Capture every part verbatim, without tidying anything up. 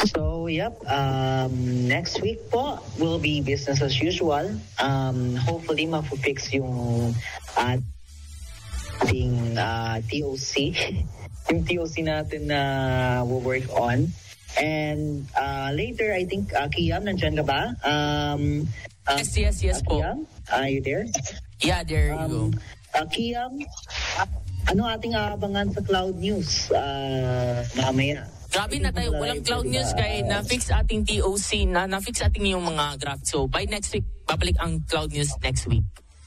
So, yep, um, next week po will be business as usual. Um, hopefully, mapufix yung ating uh, T O C. Yung T O C natin na we'll work on. And uh, later, I think, uh, Kiam, nandyan ka ba? Um, uh, yes, yes, yes uh, po. Kiam, are you there? Yeah, there you um, go. Uh, Kiam, uh, ano ating aabangan sa Cloud News uh, mamaya? Grabe na tayo, walang cloud news kaya na-fix ating T O C, na na-fix ating yung mga graphics. So by next week, babalik ang cloud news next week.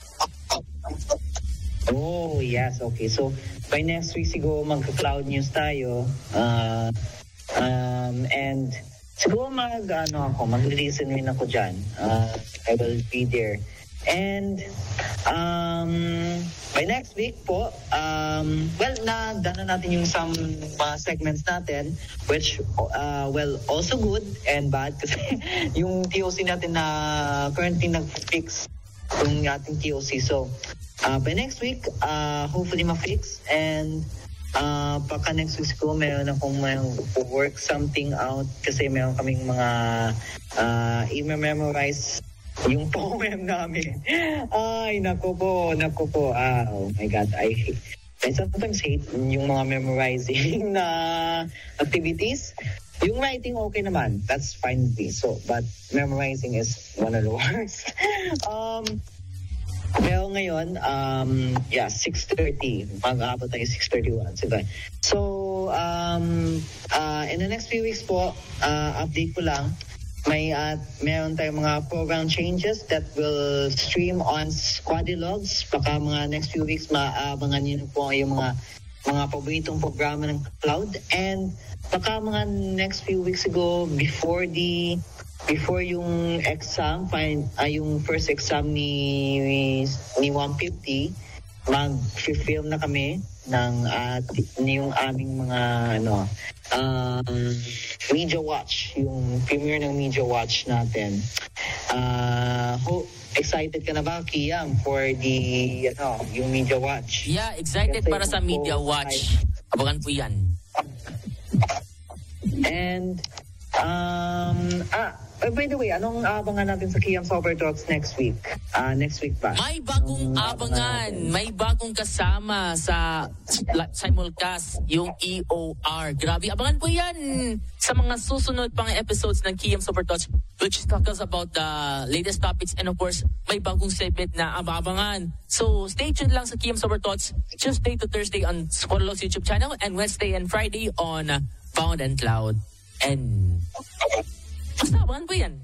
Oh, yes. Okay. So by next week siguro magka-cloud news tayo. Uh, um, and siguro mag, ano ako, mag-listen rin ako dyan. Uh, I will be there. And um, by next week po, um, well, na-dana natin yung some uh, segments natin, which, uh, well, also good and bad kasi yung T O C natin na currently nag-fix yung ating T O C. So, uh, by next week, uh, hopefully ma-fix and uh, pagka next week ko, meron akong work something out kasi meron kaming mga uh, i-memorize yung poem namin. Ay, naku po, naku po. Ah, oh my God. I, I sometimes hate yung mga memorizing na activities. Yung writing, okay naman. That's fine with me. So, but memorizing is one of the worst. um, Pero ngayon, um, yeah, six thirty. Mag-aabot tayo six thirty-one. So, um, uh, in the next few weeks po, uh, update ko lang, may at uh, meron tayong mga program changes that will stream on Squadilogs. Baka mga next few weeks maabangan niyo po yung mga mga paboritong programa ng Cloud. And baka mga next few weeks ago before the before yung exam, find uh, yung first exam ni ni one fifty, mag-film na kami ng uh, yung aming mga ano um, media watch, yung premiere ng media watch natin. Uh, ho- excited ka na ba, Kiam, for the ano yung media watch? Yeah, excited kasi para sa media watch. Abangan po yan. And um ah Uh, by the way, anong abangan natin sa Kiam Sober Talks next week? Uh, next week ba? May bagong um, abangan. May bagong kasama sa simulcast, yung E O R. Grabe, abangan po yan sa mga susunod pang episodes ng Kiam Sober Talks, which talks about the latest topics and of course, may bagong segment na abangan. So, stay tuned lang sa Kiam Sober Talks Tuesday to Thursday on Squadlogs YouTube channel and Wednesday and Friday on Found and Cloud. And basta, abangan po yan.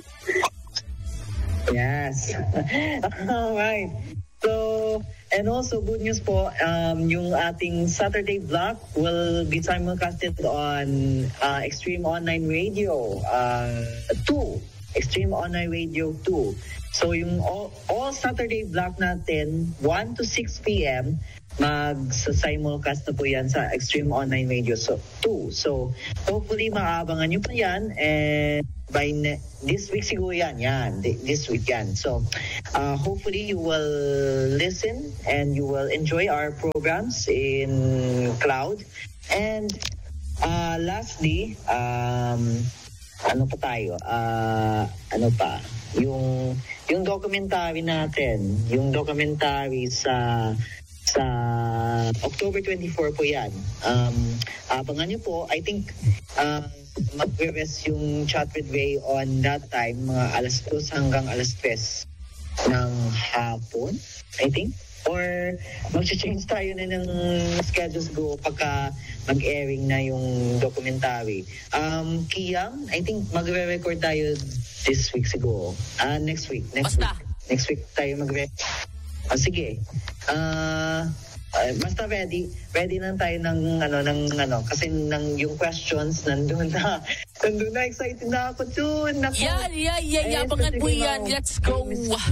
Yes. Alright. So, and also good news po, um, yung ating Saturday block will be simulcasted on uh, Extreme Online Radio uh, two. Extreme Online Radio two. So, yung all, all Saturday block natin, one to six p.m., mag-simulcast na po yan sa Extreme Online Radio so, two. So, hopefully, maabangan nyo pa yan. And by ne- this week siguro yan. Yan. This week yan. So, uh, hopefully, you will listen and you will enjoy our programs in Cloud. And uh, lastly, um, ano pa tayo? Uh, ano pa? Yung, yung documentary natin. Yung documentary sa sa October twenty-fourth po yan. Um, abangan nyo po. I think uh, mag-rest yung Chat with Ray on that time, mga alas dos hanggang alas tres ng hapon, I think. Or mag-change tayo na ng schedules go pagka mag-airing na yung documentary. Um, Kiam, I think magre-record tayo this week siguro. Uh, next week. Next Basta. week. Next week tayo magre- Oh, sige. Uh, uh, basta ready. Ready lang tayo ng ano ng ano kasi ng yung questions nandoon na. Nandoon na, excited na ako dun. Naku. Yeah, yeah, yeah, yeah. Abangan po yan. Let's go.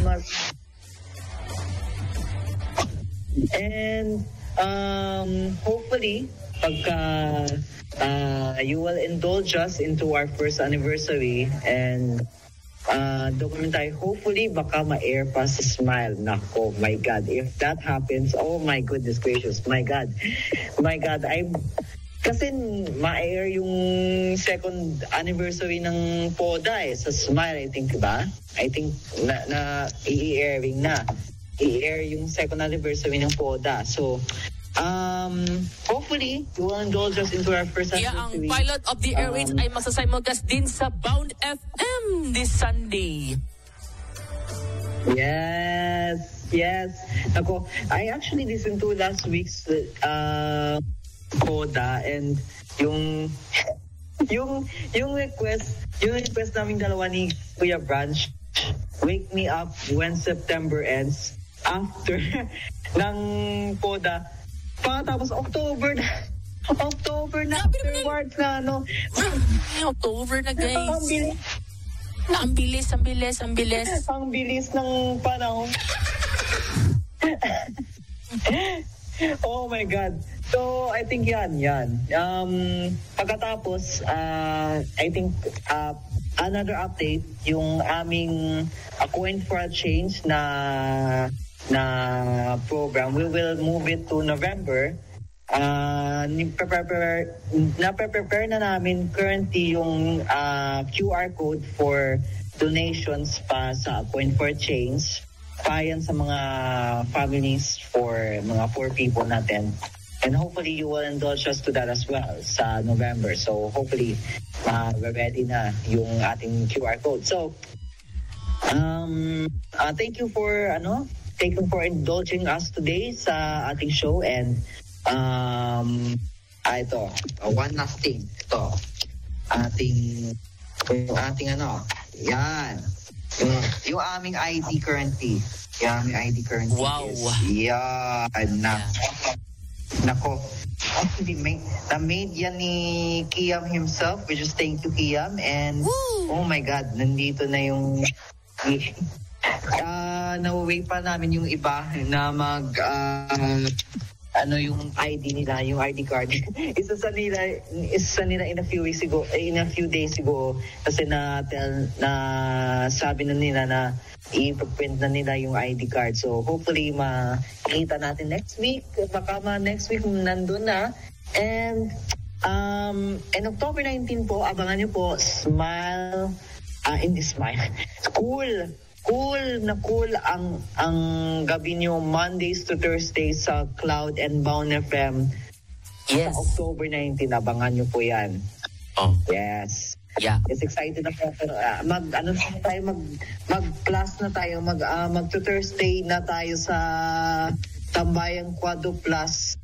And um hopefully pagka uh, you will indulge us into our first anniversary and uh, documentary. Hopefully, baka ma-air pa sa Smile. Nako, my God. If that happens, oh my goodness gracious. My God. My God. I'm, kasi ma-air yung second anniversary ng Poda eh, sa Smile, I think, diba? I think na, na i-airing na. I-air yung second anniversary ng Poda. So, um, hopefully, you will indulge us into our first Yeah, anniversary. ang pilot of the airwaves Um, ay masasimulcast din sa Bound F M this Sunday. Yes, yes. Ako, I actually listened to last week's uh, Coda and yung yung yung request, yung request namin dalawa ni Kuya Branch, Wake Me Up When September Ends, after ng Coda. Pagkatapos October na. October na, afterwards na, ano. October na, Ang guys. bilis, Ang bilis, ang bilis, ang bilis. ang bilis ng panahon. Oh my God. So, I think yan, yan. Um, pagkatapos, uh, I think uh, another update, yung aming A Coin for a Change na na program, we will move it to November. Uh, prepare, na-prepare na namin currently yung uh, Q R code for donations pa sa A Coin for a Change. Pa yan sa mga families for mga poor people natin. And hopefully you will indulge us to that as well sa November. So hopefully uh, we're ready na yung ating Q R code. So um, uh, thank you for ano, thank you for indulging us today sa ating show. And um, ah, ito, uh, one last thing. Ito, ating yung ating ano, yan. Yung, yung aming I D currently. Yung aming I D currently Wow. is, yan, na, nako. Actually, may, na-made yan ni Kiam himself, which is thank you, Kiam. And, Woo! oh my God, nandito na yung, uh, na-wait pa namin yung iba na mag, uh, ano yung I D nila, yung I D card. isa sa nila, isa sa nila in a few weeks ago, in a few days ago, kasi na tell, na sabi na nila na i-print na nila yung I D card. So hopefully makita natin next week. Baka ma next week nandun na. And um, and October nineteenth po, abangan niyo po, Smile, uh, in the Smile. Cool. Cool na cool ang ang gabi niyo Mondays to Thursdays sa Cloud and Bound F M. Yes. Sa October nineteenth, abangan niyo po yan. Oh, Yes. yeah. Yes, excited na po. Uh, mag ano na tayo, mag mag class na tayo, mag uh, mag to Thursday na tayo sa Tambayang Quadro Plus.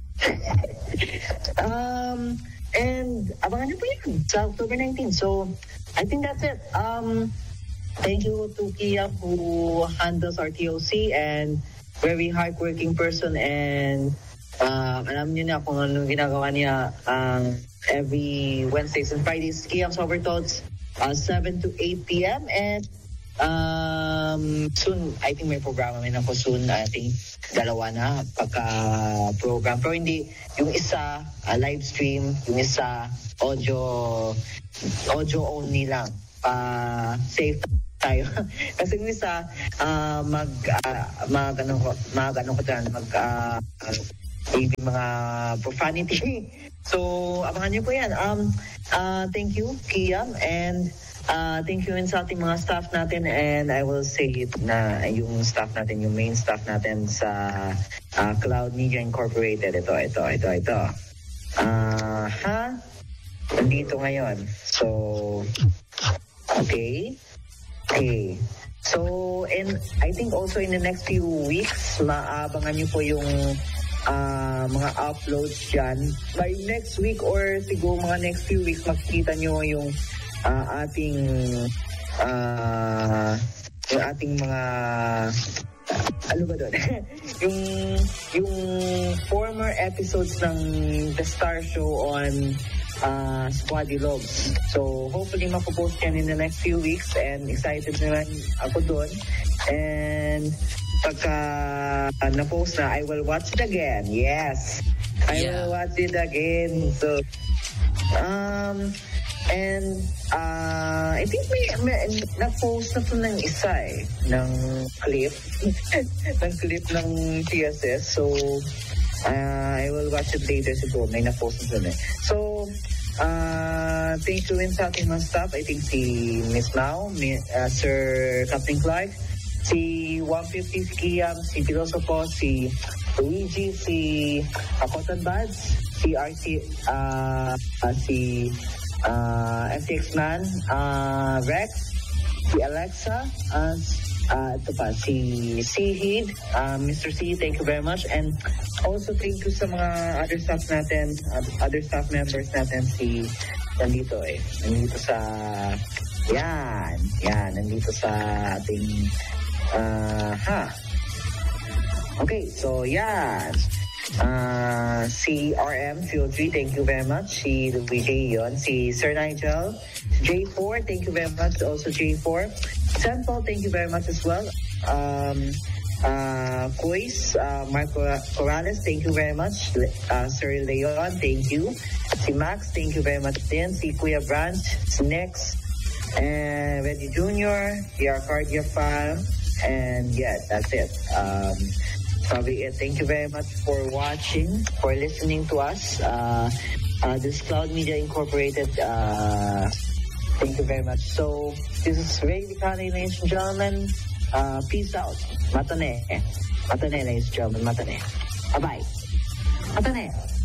um and abangan niyo po yan sa October nineteenth. So I think that's it. Um Thank you to Kia who handles our T O C and very hardworking person, and uh, alam niyo na kung anong ginagawa niya um, every Wednesdays and Fridays. Kia Sober Thoughts, uh, seven to eight p.m. and um, soon, I think may programa may ako soon. I think dalawa na pagka-program. Pero hindi, yung isa uh, live stream, yung isa audio audio only lang. Uh, safe tayo. Kasi yung isa, uh, mag, uh, mag, ano ko, mag, ano ko dyan, mag, uh, uh, mga profanity. So, abangan niyo po yan. Um, uh, thank you, Kiam, and uh, thank you rin sa ating mga staff natin, and I will say it na yung staff natin, yung main staff natin sa uh, Cloud Media Incorporated. Ito, ito, ito, ito. Uh, ha? Nandito ngayon. So, okay. Okay. So, and I think also in the next few weeks, maabangan niyo po yung uh, mga uploads dyan. By next week or siguro mga next few weeks, makikita niyo yung uh, ating uh, yung ating mga ano ba doon? yung yung former episodes ng The Star Show on uh, Squaddy Logs. So, hopefully mapopost yan in the next few weeks, and excited naman ako doon. And pagka uh, na-post na, I will watch it again. Yes! I Yeah. will watch it again. So, um, and uh, I think may, may na-post na to ng isa eh, ng clip. ng clip ng T S S. So, Uh, I will watch it later siguro. May na-post na dun eh. So, uh, thank you rin sa ating mga staff. I think si Miss Mao, mi, uh, Sir Captain Clark, si one fifty, si Kiam, si Pilosopo, si Luigi, si uh, Cotton Buds, si R C, uh, uh, si uh, F T X Man, uh, Rex, si Alexa, uh, uh, ito pa, si Seaheed, uh, Mister C, thank you very much. And also thank you sa mga other staff natin, uh, other staff members natin, si, nandito eh, nandito sa, yan, yan, nandito sa ating, uh, ha. Okay, so yan. Uh, si R M Field three, thank you very much. Si Luigi yon. Si Sir Nigel. J four, thank you very much. Also J four. San Paul, thank you very much as well. Um, uh, Quiz, uh, Marco Corrales, thank you very much. Uh, Sir Leon, thank you. Si Max, thank you very much din. Si Kuya Branch, si Nex, and Reggie Junior, the Arcadia Farm, and yeah, that's it. Um, Probably it. Thank you very much for watching, for listening to us. Uh, uh, this Cloud Media Incorporated. Uh, thank you very much. So this is Ray Vicani, ladies and gentlemen. Uh, peace out. Matane. Matane, ladies and gentlemen. Matane. Bye bye. Matane.